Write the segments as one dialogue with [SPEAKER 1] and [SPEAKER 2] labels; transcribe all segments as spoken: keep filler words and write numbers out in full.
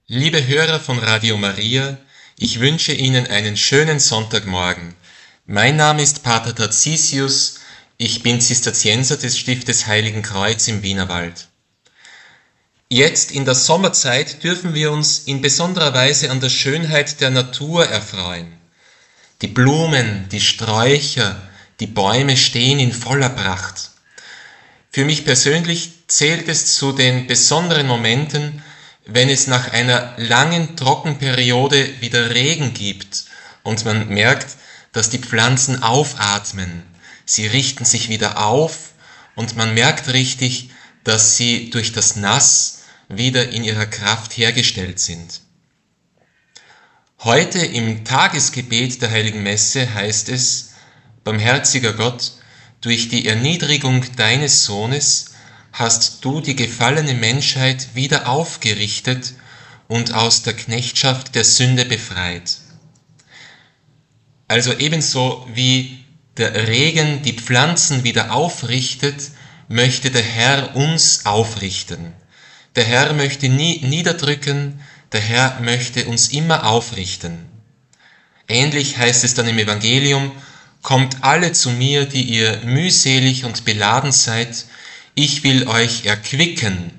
[SPEAKER 1] Liebe Hörer von Radio Maria, ich wünsche Ihnen einen schönen Sonntagmorgen. Mein Name ist Pater Tarsisius, ich bin Zisterzienser des Stiftes Heiligen Kreuz im Wienerwald. Jetzt in der Sommerzeit dürfen wir uns in besonderer Weise an der Schönheit der Natur erfreuen. Die Blumen, die Sträucher, die Bäume stehen in voller Pracht. Für mich persönlich zählt es zu den besonderen Momenten, wenn es nach einer langen Trockenperiode wieder Regen gibt und man merkt, dass die Pflanzen aufatmen. Sie richten sich wieder auf und man merkt richtig, dass sie durch das Nass wieder in ihrer Kraft hergestellt sind. Heute im Tagesgebet der Heiligen Messe heißt es: Barmherziger Gott, durch die Erniedrigung deines Sohnes hast du die gefallene Menschheit wieder aufgerichtet und aus der Knechtschaft der Sünde befreit. Also ebenso wie der Regen die Pflanzen wieder aufrichtet, möchte der Herr uns aufrichten. Der Herr möchte nie niederdrücken, der Herr möchte uns immer aufrichten. Ähnlich heißt es dann im Evangelium: Kommt alle zu mir, die ihr mühselig und beladen seid, ich will euch erquicken.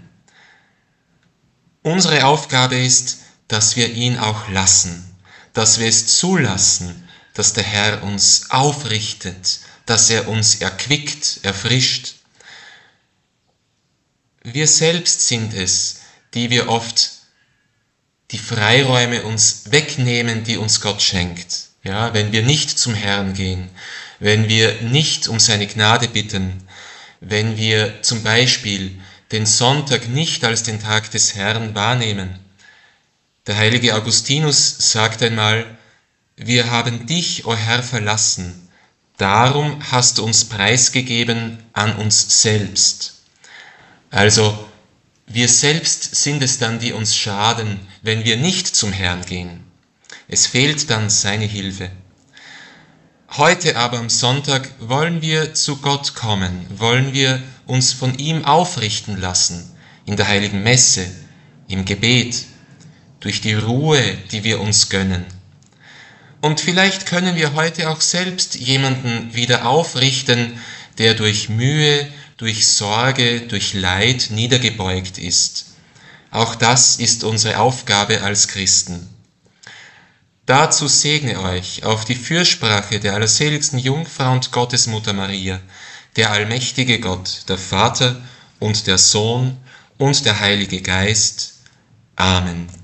[SPEAKER 1] Unsere Aufgabe ist, dass wir ihn auch lassen, dass wir es zulassen, dass der Herr uns aufrichtet, dass er uns erquickt, erfrischt. Wir selbst sind es, die wir oft die Freiräume uns wegnehmen, die uns Gott schenkt. Ja, wenn wir nicht zum Herrn gehen, wenn wir nicht um seine Gnade bitten, wenn wir zum Beispiel den Sonntag nicht als den Tag des Herrn wahrnehmen. Der heilige Augustinus sagt einmal: Wir haben dich, o Herr, verlassen, darum hast du uns preisgegeben an uns selbst. Also, wir selbst sind es dann, die uns schaden, wenn wir nicht zum Herrn gehen. Es fehlt dann seine Hilfe. Heute aber am Sonntag wollen wir zu Gott kommen, wollen wir uns von ihm aufrichten lassen, in der heiligen Messe, im Gebet, durch die Ruhe, die wir uns gönnen. Und vielleicht können wir heute auch selbst jemanden wieder aufrichten, der durch Mühe, durch Sorge, durch Leid niedergebeugt ist. Auch das ist unsere Aufgabe als Christen. Dazu segne euch auf die Fürsprache der allerseligsten Jungfrau und Gottesmutter Maria, der allmächtige Gott, der Vater und der Sohn und der Heilige Geist. Amen.